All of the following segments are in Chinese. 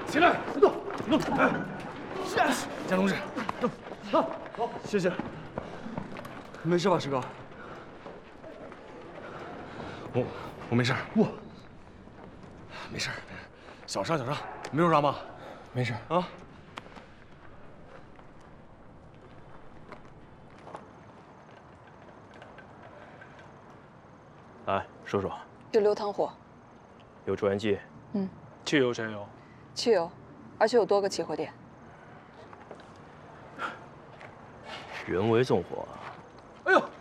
起来，动，动！哎，蒋同志，动，好，谢谢。没事吧，石哥？我没事。我没事，小伤，没受伤吧？没事啊。 来说说， 是硫糖火， 有助燃剂， 汽油、柴油， 汽油，而且有多个起火点。 人为纵火。 哎呦，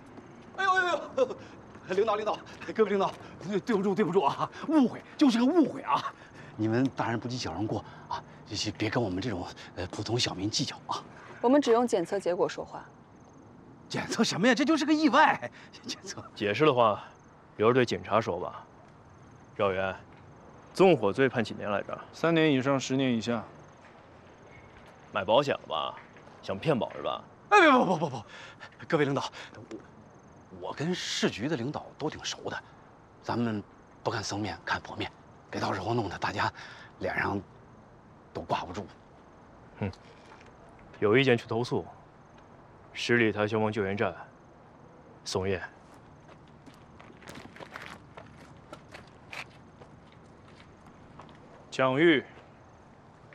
领导，各位领导，对不住啊，误会就是个误会啊！你们大人不计小人过啊，别跟我们这种普通小民计较啊。 我们只用检测结果说话。 检测什么呀？这就是个意外，检测。 解释的话，留着对警察说吧。赵元，纵火罪判几年来着 3年以上10年以下。 买保险了吧？想骗保是吧？ 哎，不，各位领导，我跟市局的领导都挺熟的，咱们不看僧面看佛面，别到时候弄得大家脸上都挂不住。 有意见去投诉。十里台消防救援站，宋烨。 蒋玉，